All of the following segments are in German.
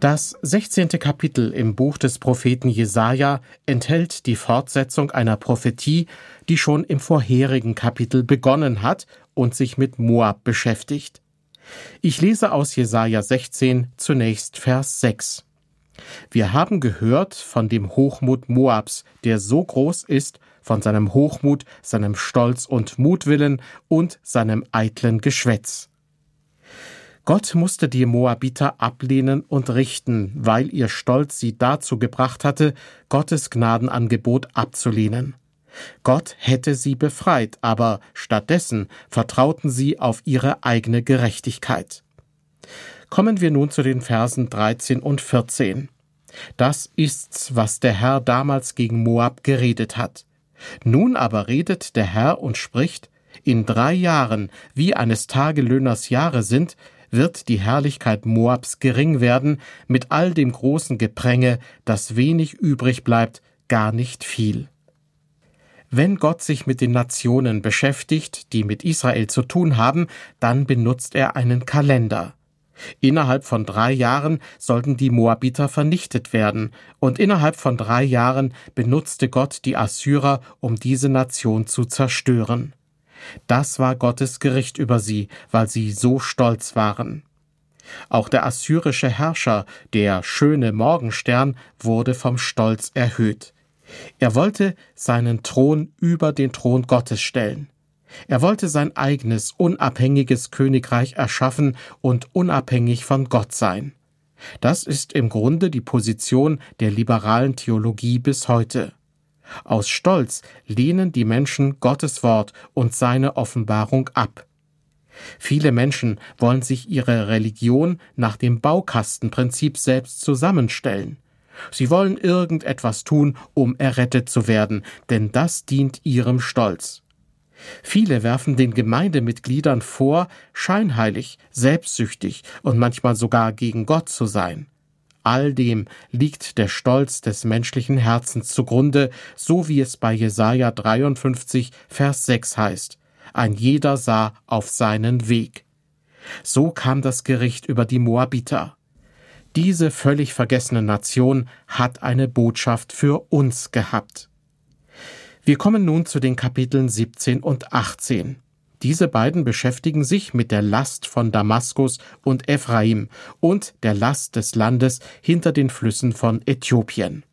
Das 16. Kapitel im Buch des Propheten Jesaja enthält die Fortsetzung einer Prophetie, die schon im vorherigen Kapitel begonnen hat und sich mit Moab beschäftigt. Ich lese aus Jesaja 16 zunächst Vers 6. Wir haben gehört von dem Hochmut Moabs, der so groß ist, von seinem Hochmut, seinem Stolz und Mutwillen und seinem eitlen Geschwätz. Gott musste die Moabiter ablehnen und richten, weil ihr Stolz sie dazu gebracht hatte, Gottes Gnadenangebot abzulehnen. Gott hätte sie befreit, aber stattdessen vertrauten sie auf ihre eigene Gerechtigkeit. Kommen wir nun zu den Versen 13 und 14. Das ist's, was der Herr damals gegen Moab geredet hat. Nun aber redet der Herr und spricht: In 3 Jahren, wie eines Tagelöhners Jahre sind, wird die Herrlichkeit Moabs gering werden, mit all dem großen Gepränge, dass wenig übrig bleibt, gar nicht viel. Wenn Gott sich mit den Nationen beschäftigt, die mit Israel zu tun haben, dann benutzt er einen Kalender. Innerhalb von 3 Jahren sollten die Moabiter vernichtet werden, und innerhalb von 3 Jahren benutzte Gott die Assyrer, um diese Nation zu zerstören. Das war Gottes Gericht über sie, weil sie so stolz waren. Auch der assyrische Herrscher, der schöne Morgenstern, wurde vom Stolz erhöht. Er wollte seinen Thron über den Thron Gottes stellen. Er wollte sein eigenes, unabhängiges Königreich erschaffen und unabhängig von Gott sein. Das ist im Grunde die Position der liberalen Theologie bis heute. Aus Stolz lehnen die Menschen Gottes Wort und seine Offenbarung ab. Viele Menschen wollen sich ihre Religion nach dem Baukastenprinzip selbst zusammenstellen. Sie wollen irgendetwas tun, um errettet zu werden, denn das dient ihrem Stolz. Viele werfen den Gemeindemitgliedern vor, scheinheilig, selbstsüchtig und manchmal sogar gegen Gott zu sein. All dem liegt der Stolz des menschlichen Herzens zugrunde, so wie es bei Jesaja 53, Vers 6 heißt: Ein jeder sah auf seinen Weg. So kam das Gericht über die Moabiter. Diese völlig vergessene Nation hat eine Botschaft für uns gehabt. Wir kommen nun zu den Kapiteln 17 und 18. Diese beiden beschäftigen sich mit der Last von Damaskus und Ephraim und der Last des Landes hinter den Flüssen von Äthiopien.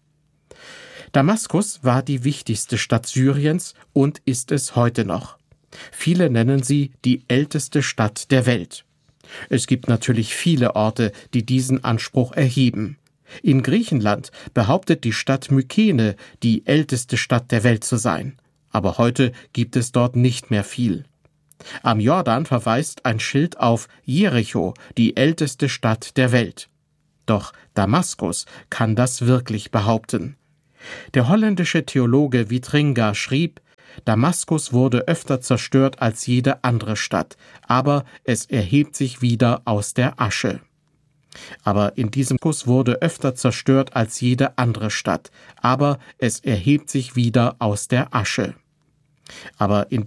Damaskus war die wichtigste Stadt Syriens und ist es heute noch. Viele nennen sie die älteste Stadt der Welt. Es gibt natürlich viele Orte, die diesen Anspruch erheben. In Griechenland behauptet die Stadt Mykene, die älteste Stadt der Welt zu sein. Aber heute gibt es dort nicht mehr viel. Am Jordan verweist ein Schild auf Jericho, die älteste Stadt der Welt. Doch Damaskus kann das wirklich behaupten. Der holländische Theologe Vitringa schrieb: Damaskus wurde öfter zerstört als jede andere Stadt, aber es erhebt sich wieder aus der Asche. Aber in diesem Damaskus wurde öfter zerstört als jede andere Stadt, aber es erhebt sich wieder aus der Asche. Aber in